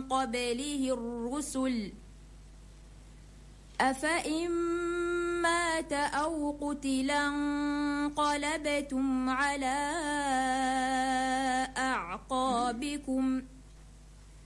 قبله الرسل أفإن مات أو قتلا انقلبتم على أعقابكم